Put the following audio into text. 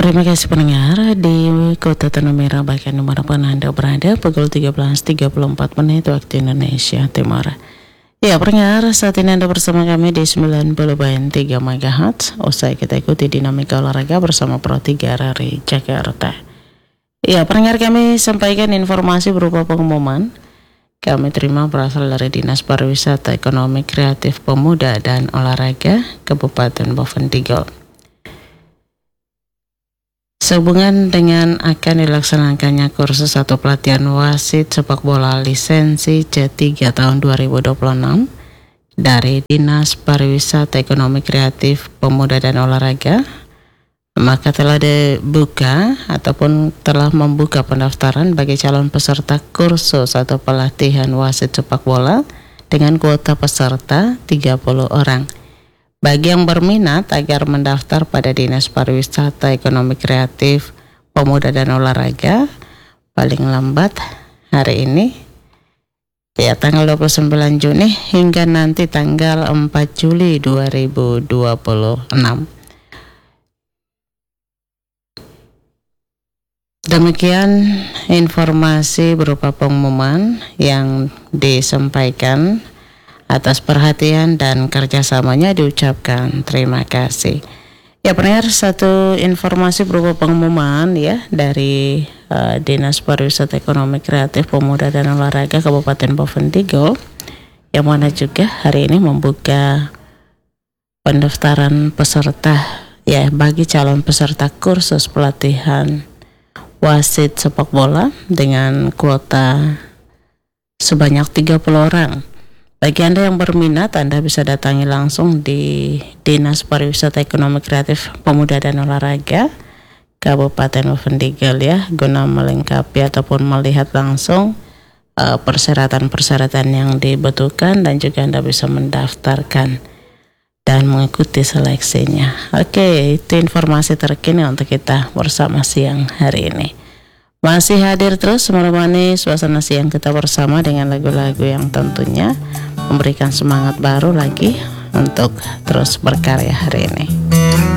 Terima kasih pendengar di Kota Tanah Merah, bahkan dimanapun Anda berada, pukul 13.34 menit waktu Indonesia Timur. Ya pendengar, saat ini Anda bersama kami di 90.3 MHz. Usai kita ikuti dinamika olahraga bersama Pro 3 dari Jakarta. Ya pendengar, kami sampaikan informasi berupa pengumuman kami terima berasal dari Dinas Pariwisata Ekonomi Kreatif Pemuda dan Olahraga Kabupaten Boven Tigul. Sehubungan dengan akan dilaksanakannya kursus atau pelatihan wasit sepak bola lisensi C3 tahun 2026 dari Dinas Pariwisata Ekonomi Kreatif Pemuda dan Olahraga, maka telah dibuka ataupun telah membuka pendaftaran bagi calon peserta kursus atau pelatihan wasit sepak bola dengan kuota peserta 30 orang. Bagi yang berminat agar mendaftar pada Dinas Pariwisata Ekonomi Kreatif Pemuda dan Olahraga paling lambat hari ini, ya tanggal 29 Juni hingga nanti tanggal 4 Juli 2026. Demikian informasi berupa pengumuman yang disampaikan. Atas perhatian dan kerjasamanya diucapkan terima kasih. Ya pendengar, satu informasi berupa pengumuman ya dari Dinas Pariwisata Ekonomi Kreatif Pemuda dan Olahraga Kabupaten Boven Tigul, yang mana juga hari ini membuka pendaftaran peserta ya bagi calon peserta kursus pelatihan wasit sepak bola dengan kuota sebanyak 30 orang. Bagi Anda yang berminat, Anda bisa datangi langsung di Dinas Pariwisata Ekonomi Kreatif Pemuda dan Olahraga Kabupaten Boven Tigul ya, guna melengkapi ataupun melihat langsung persyaratan-persyaratan yang dibutuhkan, dan juga Anda bisa mendaftarkan dan mengikuti seleksinya. Oke, itu informasi terkini untuk kita bersama siang hari ini. Masih hadir terus menemani suasana siang kita bersama dengan lagu-lagu yang tentunya memberikan semangat baru lagi untuk terus berkarya hari ini.